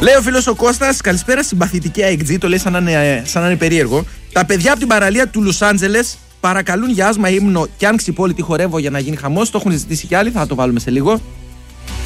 Λέει ο φίλος ο Κώστας, καλησπέρα συμπαθητική AXG, το λέει σαν να είναι περίεργο. Τα παιδιά από την παραλία του Λος Άντζελες παρακαλούν για άσμα ύμνο και αν ξυπόλυτη χορεύω για να γίνει χαμός. Το έχουν ζητήσει κι άλλοι, θα το βάλουμε σε λίγο.